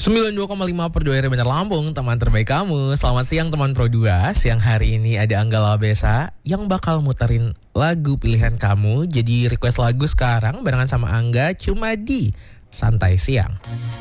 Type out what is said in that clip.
92,5 per 2 Benar Lampung, teman terbaik kamu. Selamat siang teman Pro 2. Siang hari ini ada Angga Labesa yang bakal muterin lagu pilihan kamu. Jadi request lagu sekarang barengan sama Angga cuma di Santai Siang.